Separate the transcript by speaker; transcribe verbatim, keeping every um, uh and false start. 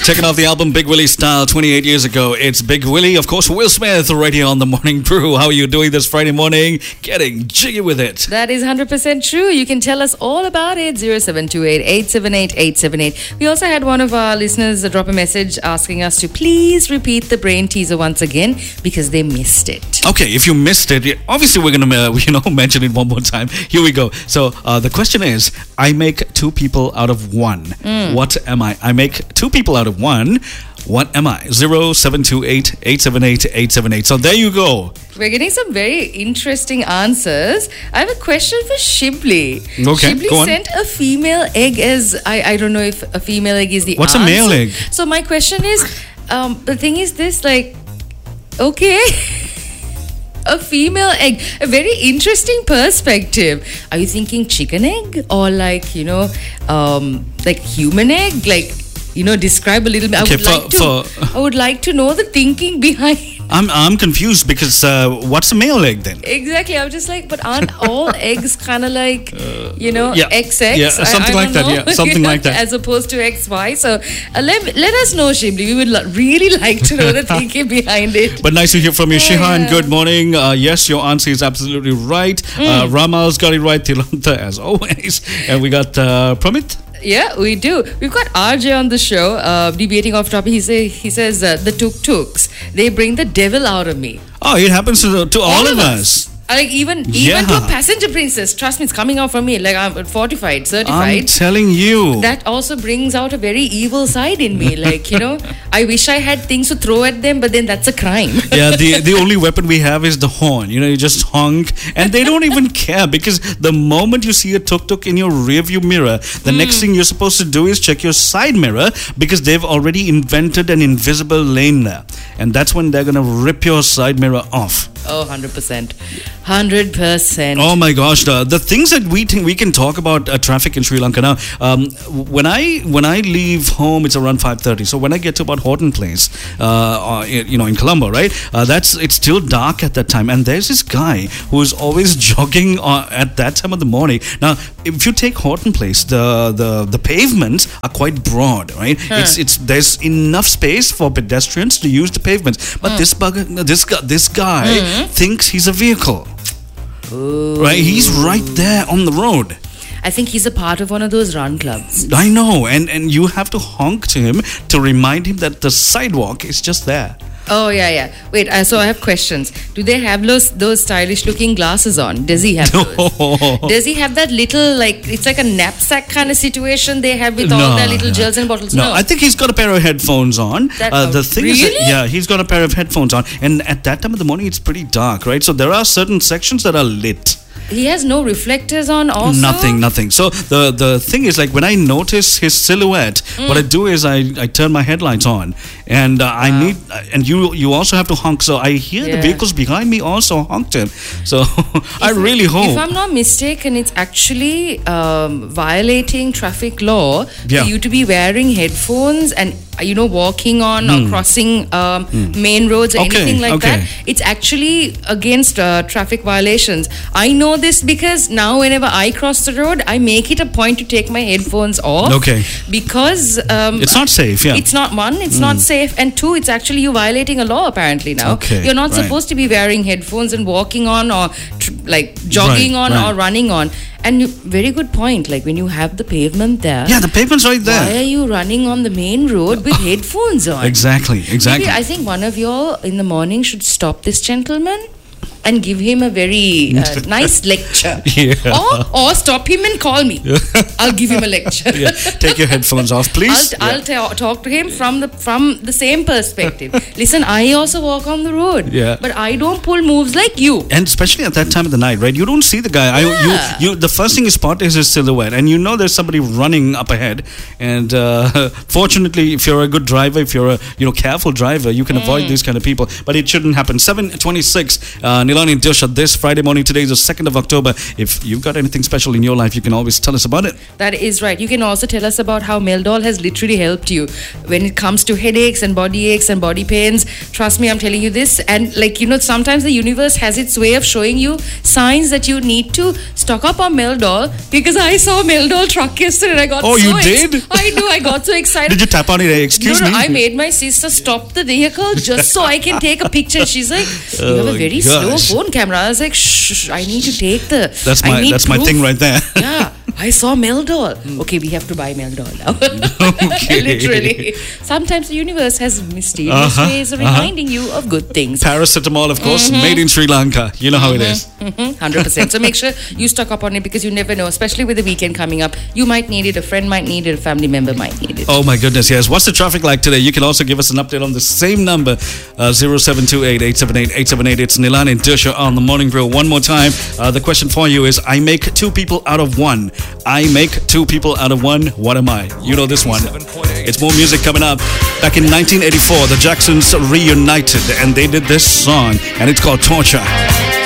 Speaker 1: Checking off the album Big Willie Style twenty-eight years ago. It's Big Willie, of course, Will Smith, right here on the Morning Brew. How are you doing this Friday morning? Getting jiggy with it.
Speaker 2: That is one hundred percent true. You can tell us all about it. zero seven two eight, eight seven eight, eight seven eight. We also had one of our listeners drop a message asking us to please repeat the brain teaser once again because they missed it.
Speaker 1: Okay, if you missed it, obviously we're going to uh, you know mention it one more time. Here we go. So uh, the question is, I make two people out of one. Mm. What am I? I make two people out of one. What am I? zero seven two eight, eight seven eight, eight seven eight. So there you go.
Speaker 2: We're getting some very interesting answers. I have a question for Shibli.
Speaker 1: Okay,
Speaker 2: Shibli
Speaker 1: go on.
Speaker 2: sent a female egg as, I, I don't know if a female egg is the
Speaker 1: What's
Speaker 2: answer.
Speaker 1: a male egg?
Speaker 2: So my question is, um, the thing is this, like, okay... A female egg, a very interesting perspective. Are you thinking chicken egg or like, you know, um, like human egg? Like, you know, describe a little bit. I
Speaker 1: Okay,
Speaker 2: would
Speaker 1: for-
Speaker 2: like to.
Speaker 1: for-
Speaker 2: I would like to know the thinking behind.
Speaker 1: I'm I'm confused because uh, what's a male egg then?
Speaker 2: Exactly. I was just like, but aren't all eggs kind of like, you know,
Speaker 1: yeah.
Speaker 2: X X?
Speaker 1: Yeah, something like that, yeah, something like that.
Speaker 2: As opposed to X Y. So uh, let, let us know, Shibli. We would lo- really like to know the thinking behind it.
Speaker 1: But nice to hear from you, Shihan.
Speaker 2: Yeah.
Speaker 1: Good morning. Uh, yes, your answer is absolutely right. Uh, Ramal's got it right. Tilanta, as always. And we got uh, Pramit.
Speaker 2: Yeah, we do. We've got R J on the show, uh, debating off topic. He, say, he says, uh, the tuk-tuks, they bring the devil out of me.
Speaker 1: Oh, it happens to, to all, all of us.
Speaker 2: us. Like even even
Speaker 1: Yeah.
Speaker 2: to a passenger princess. Trust me, it's coming out from me. Like I'm fortified,
Speaker 1: I'm
Speaker 2: certified.
Speaker 1: telling you.
Speaker 2: That also brings out a very evil side in me. Like, you know, I wish I had things to throw at them, but then that's a crime.
Speaker 1: Yeah, the the only weapon we have is the horn. You know, you just honk, and they don't even care because the moment you see a tuk-tuk in your rearview mirror, the
Speaker 2: Mm.
Speaker 1: next thing you're supposed to do is check your side mirror because they've already invented an invisible lane there, and that's when they're gonna rip your side mirror off.
Speaker 2: Oh, one hundred percent. one hundred percent.
Speaker 1: Oh my gosh, the, the things that we think we can talk about uh, traffic in Sri Lanka now. Um, when I when I leave home, it's around five thirty. So when I get to about Horton Place, uh, uh, you know, in Colombo, right? Uh, that's it's still dark at that time, and there's this guy who is always jogging uh, at that time of the morning. Now, if you take Horton Place, the the, the pavements are quite broad, right?
Speaker 2: Huh.
Speaker 1: It's it's there's enough space for pedestrians to use the pavements, but this bugger, this guy, this guy thinks he's a vehicle.
Speaker 2: Ooh.
Speaker 1: Right, he's right there on the road.
Speaker 2: I think he's a part of one of those run clubs.
Speaker 1: I know, and and you have to honk to him to remind him that the sidewalk is just there.
Speaker 2: Oh, yeah, yeah. Wait, uh, so I have questions. Do they have those those stylish looking glasses on? Does he have those?
Speaker 1: No.
Speaker 2: Does he have that little, like, it's like a knapsack kind of situation they have with all
Speaker 1: No,
Speaker 2: their little
Speaker 1: no.
Speaker 2: gels and bottles?
Speaker 1: No, I think he's got a pair of headphones on.
Speaker 2: That-
Speaker 1: uh, the thing is, that,
Speaker 2: really?
Speaker 1: yeah, he's got a pair of headphones on, and at that time of the morning, it's pretty dark, right? So there are certain sections that are lit.
Speaker 2: He has no reflectors on also?
Speaker 1: Nothing, nothing. So the the thing is, like, when I notice his silhouette, what I do is I, I turn my headlights on, and uh, I need, and you you also have to honk. So I hear the
Speaker 2: Yeah.
Speaker 1: vehicles behind me also honk to him. So I really hope.
Speaker 2: If I'm not mistaken, it's actually um, violating traffic law
Speaker 1: Yeah.
Speaker 2: for you to be wearing headphones and, you know, walking on or crossing um, main roads or
Speaker 1: Okay,
Speaker 2: anything like
Speaker 1: okay.
Speaker 2: that. It's actually against uh, traffic violations. I know this because now whenever I cross the road, I make it a point to take my headphones off.
Speaker 1: Okay.
Speaker 2: Because um,
Speaker 1: It's not safe, yeah.
Speaker 2: It's not one, it's not safe, and two, it's actually you violating a law apparently now.
Speaker 1: Okay,
Speaker 2: You're not
Speaker 1: right.
Speaker 2: supposed to be wearing headphones and walking on or tr- like jogging
Speaker 1: Right,
Speaker 2: on
Speaker 1: right.
Speaker 2: or running on. And you, very good point. Like when you have the pavement there,
Speaker 1: Yeah, the pavement's right there.
Speaker 2: why are you running on the main road with headphones on?
Speaker 1: Exactly, exactly.
Speaker 2: Maybe I think one of y'all in the morning should stop this gentleman and give him a very uh, nice lecture.
Speaker 1: Yeah.
Speaker 2: Or, or stop him and call me. I'll give him a lecture.
Speaker 1: Yeah, take your headphones off,
Speaker 2: I'll,
Speaker 1: please.
Speaker 2: I'll ta- talk to him from the from the same perspective. Listen, I also walk on the road,
Speaker 1: Yeah.
Speaker 2: but I don't pull moves like you.
Speaker 1: And especially at that time of the night, right? You don't see the guy.
Speaker 2: Yeah.
Speaker 1: I, you, you, the first thing you spot is his silhouette, and you know there's somebody running up ahead. And uh, fortunately, if you're a good driver, if you're a you know careful driver, you can avoid these kind of people. But it shouldn't happen. seven twenty-six. Uh, Nilani and Dilsha this Friday morning. Today is the second of October. If you've got anything special in your life, you can always tell us about it.
Speaker 2: That is right. You can also tell us about how Meldol has literally helped you when it comes to headaches and body aches and body pains. Trust me, I'm telling you this. And like, you know, sometimes the universe has its way of showing you signs that you need to stock up on Meldol, because I saw Meldol truck yesterday and I got
Speaker 1: oh,
Speaker 2: so
Speaker 1: you
Speaker 2: ex-
Speaker 1: did?
Speaker 2: I do. I got so excited.
Speaker 1: Did you tap on it? Excuse
Speaker 2: no, no,
Speaker 1: me?
Speaker 2: I made my sister stop the vehicle just so I can take a picture. She's like, you have a very
Speaker 1: gosh.
Speaker 2: slow phone camera. I was like, shh, shh, I need to take the...
Speaker 1: That's
Speaker 2: I
Speaker 1: my
Speaker 2: need
Speaker 1: that's my
Speaker 2: proof.
Speaker 1: thing right there.
Speaker 2: Yeah, I saw Meldol. Okay, we have to buy Meldol now.
Speaker 1: Okay.
Speaker 2: Literally. Sometimes the universe has mysterious
Speaker 1: Uh-huh,
Speaker 2: ways of
Speaker 1: uh-huh.
Speaker 2: reminding you of good things.
Speaker 1: Paracetamol, of course,
Speaker 2: Mm-hmm.
Speaker 1: made in Sri Lanka. You know how it is.
Speaker 2: Mm-hmm. one hundred percent. So make sure you stock up on it, because you never know, especially with the weekend coming up. You might need it, a friend might need it, a family member might need it.
Speaker 1: Oh my goodness, yes. What's the traffic like today? You can also give us an update on the same number, uh, zero seven two eight, eight seven eight, eight seven eight. It's Nilani and Dilsha on the Morning Brew. One more time. Uh, the question for you is, I make two people out of one. I make two people out of one. What am I? You know this one. It's more music coming up. Back in nineteen eighty-four, the Jacksons reunited and they did this song, and it's called Torture.